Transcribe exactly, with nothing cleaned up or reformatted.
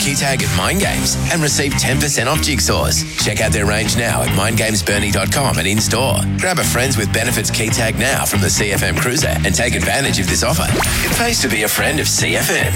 key tag at Mind Games and receive ten percent off jigsaws. Check out their range now at mind games burnie dot com and in-store. Grab a Friends with Benefits key tag now from the C F M Cruiser and take advantage of this offer. It pays to be a friend of C F M.